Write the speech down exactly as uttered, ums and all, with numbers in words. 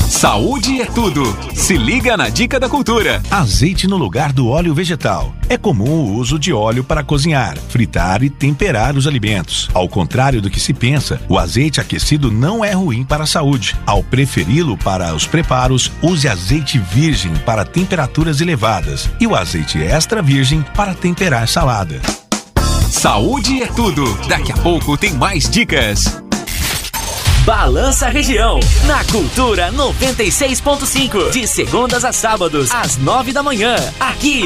Saúde é tudo. Se liga na dica da cultura. Azeite no lugar do óleo vegetal. É comum o uso de óleo para cozinhar, fritar e temperar os alimentos. Ao contrário do que se pensa, o azeite aquecido não é ruim para a saúde. Ao preferi-lo para os preparos, use azeite virgem para temperaturas elevadas e o azeite extra virgem para temperar salada. Saúde é tudo. Daqui a pouco tem mais dicas. Balança Região, na Cultura noventa e seis ponto cinco, de segundas a sábados, às nove da manhã, aqui